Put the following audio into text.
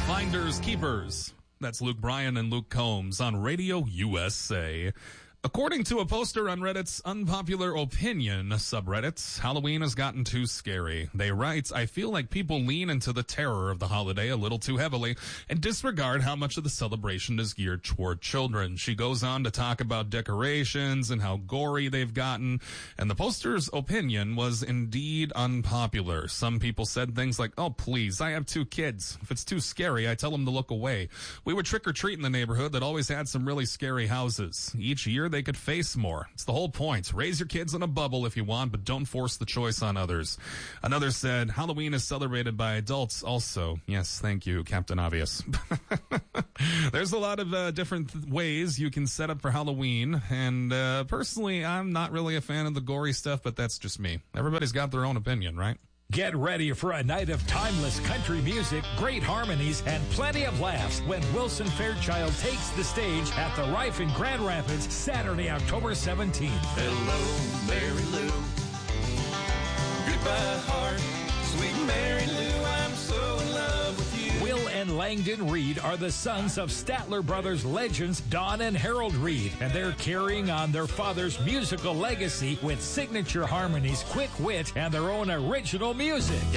Finders Keepers. That's Luke Bryan and Luke Combs on Radio USA. According to a poster on Reddit's Unpopular Opinion subreddit, Halloween has gotten too scary. They write, I feel like people lean into the terror of the holiday a little too heavily and disregard how much of the celebration is geared toward children. She goes on to talk about decorations and how gory they've gotten, and the poster's opinion was indeed unpopular. Some people said things like, oh please, I have 2 kids. If it's too scary, I tell them to look away. We would trick-or-treat in the neighborhood that always had some really scary houses. Each year they could face more. It's the whole point. Raise your kids in a bubble if you want, but don't force the choice on others. Another said, Halloween is celebrated by adults also. Yes, thank you, Captain Obvious. There's a lot of different ways you can set up for Halloween, and personally, I'm not really a fan of the gory stuff, but that's just me. Everybody's got their own opinion, right? Get ready for a night of timeless country music, great harmonies, and plenty of laughs when Wilson Fairchild takes the stage at the Rife in Grand Rapids, Saturday, October 17th. Hello, Mary Lou. Goodbye, heart. Sweet Mary Lou, I'm so in love with you. Will and Langdon Reed are the sons of Statler Brothers legends Don and Harold Reed, and they're carrying on their father's musical legacy with signature harmonies, quick wit, and their own original music.